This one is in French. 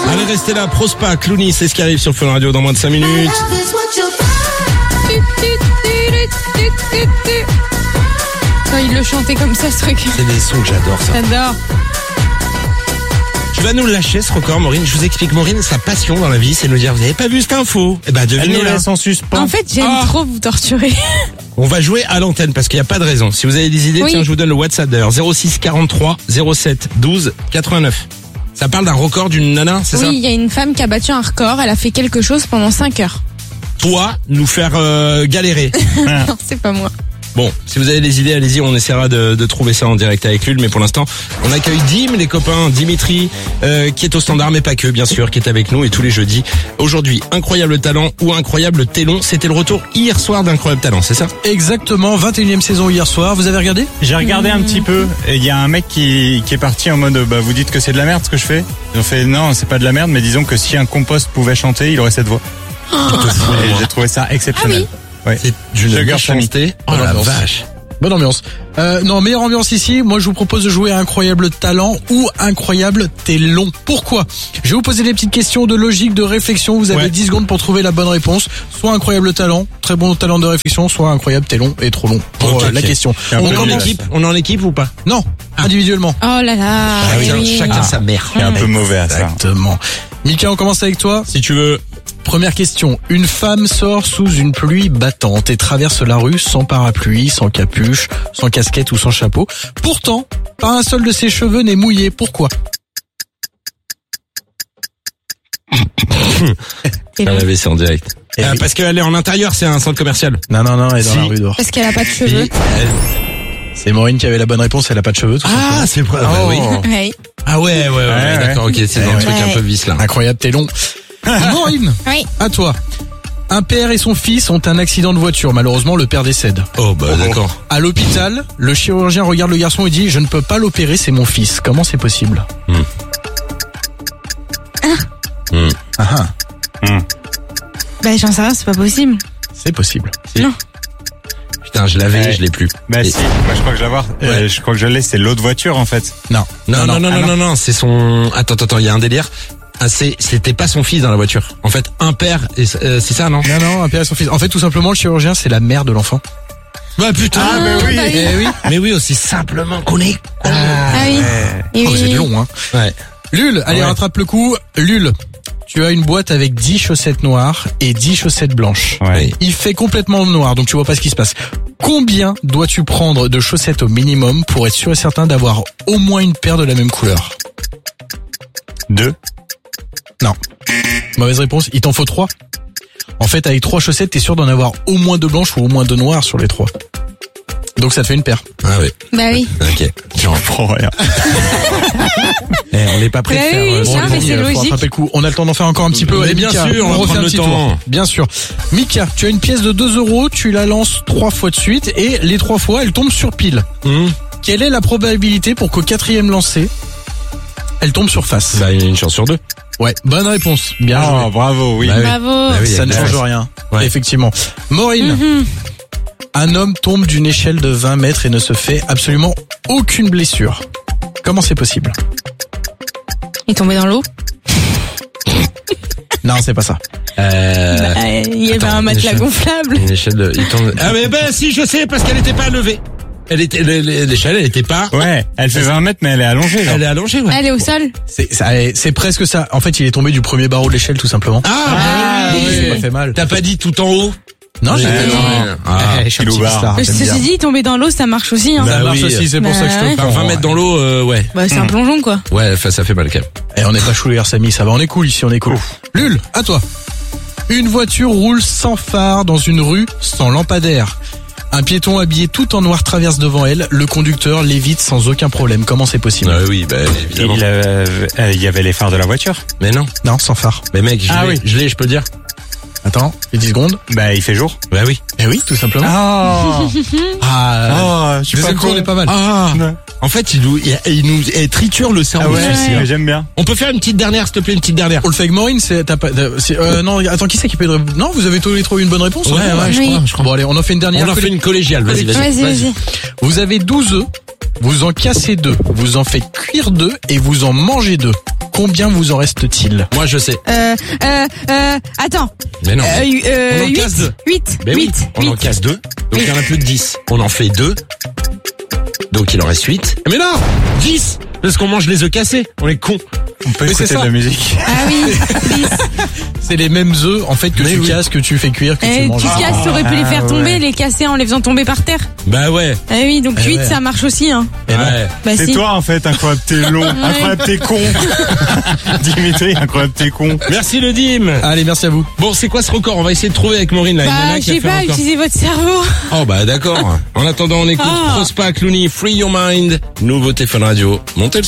Allez, restez là, Prospa, Clooney, c'est ce qui arrive sur Fun Radio dans moins de 5 minutes. Quand il le chantait comme ça, ce truc. C'est des sons que j'adore, ça. J'adore. Tu vas nous lâcher ce record, Maureen. Je vous explique, Maureen, sa passion dans la vie, c'est de nous dire, vous avez pas vu cette info? Eh ben, Elle nous devinez-la. laisse en suspens. En fait, j'aime trop vous torturer. On va jouer à l'antenne parce qu'il n'y a pas de raison. Si vous avez des idées, Oui. tiens, je vous donne le WhatsApp d'ailleurs. 06 43 07 12 89. Ça parle d'un record d'une nana, c'est ça? Oui, il y a une femme qui a battu un record. Elle a fait quelque chose pendant 5 heures. Toi, nous faire galérer. Non, c'est pas moi. Bon, si vous avez des idées, allez-y, on essaiera de trouver ça en direct avec Lul. Mais pour l'instant, on accueille Dim, les copains, Dimitri, qui est au standard, mais pas que, bien sûr, qui est avec nous et tous les jeudis. Aujourd'hui, incroyable talent ou incroyable télon. C'était le retour hier soir d'Incroyable Talent, c'est ça? Exactement, 21e saison hier soir. Vous avez regardé? J'ai regardé un petit peu et il y a un mec qui est parti en mode bah vous dites que c'est de la merde ce que je fais. Ils ont fait non, c'est pas de la merde, mais disons que si un compost pouvait chanter, il aurait cette voix. Et j'ai trouvé ça exceptionnel. Ouais. C'est d'une Sugar méchanceté. Oh la vache. Bonne ambiance. Non, meilleure ambiance ici. Moi, je vous propose de jouer à Incroyable Talent ou Incroyable Télon. Pourquoi? Je vais vous poser des petites questions de logique, de réflexion. Vous avez 10 secondes pour trouver la bonne réponse. Soit Incroyable Talent, très bon talent de réflexion, soit Incroyable Télon et trop long pour Ok, la ok. question. Un On peu est en mieux. équipe? On est en équipe ou pas? Non, individuellement. Oh là là. Chacun sa mère. C'est un peu mauvais à ça. Exactement. Mika, on commence avec toi. Si tu veux. Première question. Une femme sort sous une pluie battante et traverse la rue sans parapluie, sans capuche, sans casquette ou sans chapeau. Pourtant, pas un seul de ses cheveux n'est mouillé. Pourquoi? À la WC en direct. Parce qu'elle est en intérieur, c'est un centre commercial. Non, elle est dans Si. la rue dehors. Parce qu'elle a pas de cheveux. C'est Maureen qui avait la bonne réponse, elle a pas de cheveux. Tout simplement. Ah, c'est vrai. Oh. Oui. Ouais. Ah ouais, d'accord, ok, c'est dans le Ouais. truc un peu vice là. Incroyable, t'es long. Maureen, Oui. à toi. Un père et son fils ont un accident de voiture. Malheureusement, le père décède. Oh bah d'accord. À l'hôpital, le chirurgien regarde le garçon et dit « Je ne peux pas l'opérer, c'est mon fils. » Comment c'est possible? Bah, j'en sais rien, c'est pas possible. C'est possible. Putain, je l'avais, Ouais. je l'ai plus. Bah Et- si, je crois que je la vois. Ouais. Je crois que je l'ai, c'est l'autre voiture en fait. Non. Non, c'est son... Attends, il y a un délire. Ah, c'était pas son fils dans la voiture. En fait, un père, c'est ça, non? Non, un père et son fils. En fait, tout simplement, le chirurgien, c'est la mère de l'enfant. Bah putain, bah oui. Eh oui. mais oui, aussi simplement qu'on est... Ah oui. Et Oh, oui. c'est long, hein. Ouais. Lul, allez, Ouais. rattrape le coup. Lul, tu as une boîte avec 10 chaussettes noires et 10 chaussettes blanches. Ouais. Il fait complètement noir, donc tu vois pas ce qui se passe. Combien dois-tu prendre de chaussettes au minimum pour être sûr et certain d'avoir au moins une paire de la même couleur? 2. Non. Mauvaise réponse, il t'en faut 3. En fait, avec 3 chaussettes, t'es sûr d'en avoir au moins 2 blanches ou au moins 2 noires sur les 3. Donc ça te fait une paire. Ah oui, Bah oui. ok. Genre, Prends rien. on n'est pas prêt de Bah faire... oui, ça, les mais amis, c'est faut logique. rattraper le coup. On a le temps d'en faire encore un petit peu. Mais Allez, bien Mika, sûr, on va refait prendre un le petit temps. tour. Bien sûr. Mika, tu as une pièce de 2 €, tu la lances 3 fois de suite et les 3 fois, elle tombe sur pile. Quelle est la probabilité pour qu'au 4e lancer, elle tombe sur face? Bah, il y a une chance sur 2. Ouais, bonne réponse. Bien Oh, joué. bravo, oui. Bah oui. Bravo. Bah oui, Ça ne il y a change de la- rien. Ouais. Effectivement. Maureen, un homme tombe d'une échelle de 20 mètres et ne se fait absolument aucune blessure. Comment c'est possible? Il est tombé dans l'eau. Non, c'est pas ça. Bah, il y avait attends, un matelas l'échelle. gonflable. Une échelle de... il tombe- Ah mais ben si, je sais, parce qu'elle était pas levée. Elle était... L'échelle, elle était pas... Ouais, elle fait 20 mètres mais elle est allongée. Genre. Elle est allongée, ouais. Elle est au sol. C'est presque ça. En fait, il est tombé du premier barreau de l'échelle, tout simplement. Ah, Donc, oui. ça m'a fait mal. T'as pas dit tout en haut? Non, j'ai Ouais, fait non. Ah, je suis un petit Kilobar. star, j'aime Ceci bien. dit, tomber dans l'eau, ça marche aussi. Hein. Bah Ça marche oui. aussi, c'est pour Bah ça que je te ouais. prends. 20 mètres dans l'eau, ouais. Bah, c'est un plongeon, quoi. Ouais, enfin, ça fait mal quand même. Et on n'est pas choulé, Samy, ça va, on est cool ici, on est cool. Lul, à toi. Une voiture roule sans phare dans une rue sans lampadaire. Un piéton habillé tout en noir traverse devant elle, le conducteur l'évite sans aucun problème. Comment c'est possible? Oui, bah évidemment. Il y avait les phares de la voiture. Mais non. Non, sans phare. Mais mec, Ah oui. je peux le dire. Attends, fais 10 secondes. Bah il fait jour. Bah oui. Eh oui, tout simplement. Oh, Ah, je suis deuxième pas tour, con. on est pas mal. Ah. En fait, il nous triture le cerveau. Ah ouais, celui-ci, hein. mais j'aime bien. On peut faire une petite dernière, s'il te plaît, une petite dernière. On le fait avec Maureen, non, attends, qui c'est qui peut être... Non, vous avez tous les trouvé une bonne réponse? Ouais, ou pas je Oui. crois. Bon, allez, on en fait une dernière. On en fait une collégiale, vas-y. Vas-y. Vous avez 12 œufs vous en cassez 2, vous en faites cuire 2 et vous en mangez 2. Combien vous en reste-t-il? Moi je sais. Attends. Mais non. On en 8. casse 2. 8. Ben oui, on en casse 2. Donc il y en a plus que 10. On en fait 2. Donc il en reste 8. Mais non 10. Parce qu'on mange les œufs cassés. On est cons. On peut Mais écouter c'est de ça. la musique. Ah oui. 10. C'est les mêmes œufs en fait que tu casses, que tu fais cuire, que tu Tu manges. casses, t'aurais pu les faire tomber, les casser en les faisant tomber par terre. Bah ouais. Ah oui, donc 8 ouais. ça marche aussi, hein. Et non. Ouais. Bah C'est si. toi en fait, incroyable, t'es long, incroyable, t'es con. Dimitri, incroyable, t'es con. Merci le Dim. Allez, merci à vous. Bon, c'est quoi ce record? On va essayer de trouver avec Maureen là. Une nana Bah, qui a j'ai fait un pas record. utilisé votre cerveau. Oh bah d'accord. En attendant, on écoute Ah. Prospa Clooney, Free Your Mind. Nouveauté Fun Radio. Montez le